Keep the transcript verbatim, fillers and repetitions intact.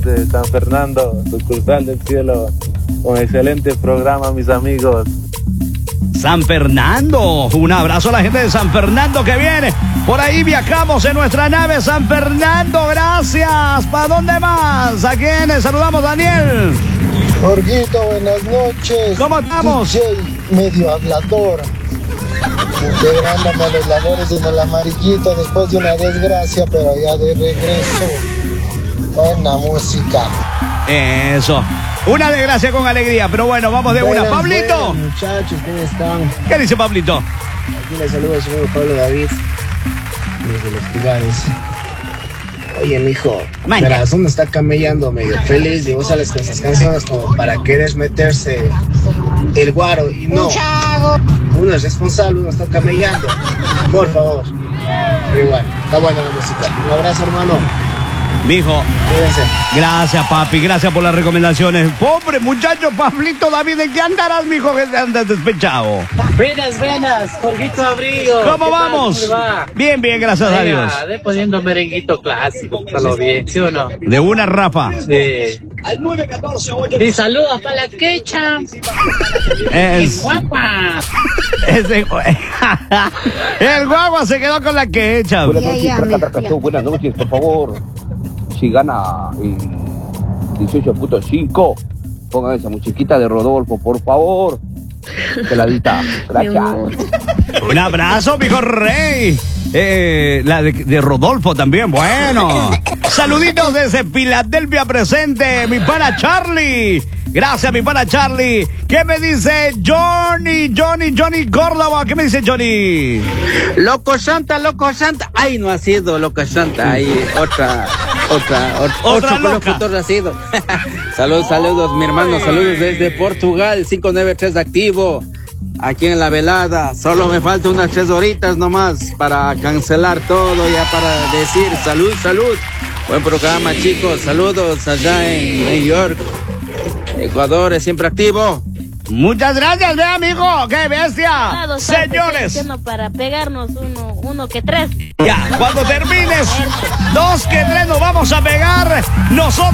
de San Fernando, sucursal del cielo. Un excelente programa, mis amigos. San Fernando, un abrazo a la gente de San Fernando que viene. Por ahí viajamos en nuestra nave San Fernando, gracias. ¿Para dónde más? ¿A quiénes saludamos, Daniel? Jorgito, buenas noches. ¿Cómo estamos? D J medio hablador, integrándome a los labores en el amarillito después de una desgracia, pero ya de regreso. Buena música. Eso. Una desgracia con alegría, pero bueno, vamos de Buenas, una. Pablito. buenas, muchachos, ¿cómo están? ¿Qué dice Pablito? Aquí les saluda el señor Pablo David, desde Los Pilares. Oye, mijo, Manja. verás, uno está camellando medio feliz y vos sales con esas canciones como para querer meterse el guaro y no. Uno es responsable, uno está camellando. Por favor. Pero igual, está buena la música. Un abrazo, hermano. Mijo, Cuídense. gracias, papi, gracias por las recomendaciones. Pobre muchacho, Pablito David, ¿en qué andarás, mijo, que andas despechado? Buenas, buenas, Jorgito Abrigo. ¿Cómo ¿Qué tal? vamos? ¿Cómo va? Bien, bien, gracias a Dios. Venga, de poniendo merenguito clásico, lo bien, ¿sí o no? De una, Rafa. Sí. Y saludos para la quecha. Es, Guapa. ese- el guagua se quedó con la quecha. Buenas noches, Traca, Traca Show, buenas noches, por favor. Si gana el dieciocho punto cinco, pongan esa musiquita de Rodolfo, por favor. Peladita, gracias. Un abrazo, mijo rey. Eh, la de, de Rodolfo también, bueno. Saluditos desde Filadelfia presente, mi pana Charlie. Gracias, mi pana Charlie. ¿Qué me dice Johnny, Johnny, Johnny Córdoba? ¿Qué me dice Johnny? Loco Santa, loco Santa. Ay, no ha sido loco Santa. Ahí otra, otra, otra, Otra otro loca. locutor ha sido. Saludos, saludos, mi hermano. Saludos desde Portugal. cinco nueve tres activo. Aquí en la velada. Solo me falta unas tres horitas nomás para cancelar todo, ya para decir salud, salud. Buen programa, chicos. Saludos allá en New York. Ecuador es siempre activo. Muchas gracias, ve, amigo. ¡Qué bestia! Señores. Para pegarnos uno, uno que tres. Ya, cuando termines, dos que tres nos vamos a pegar. Nosotros.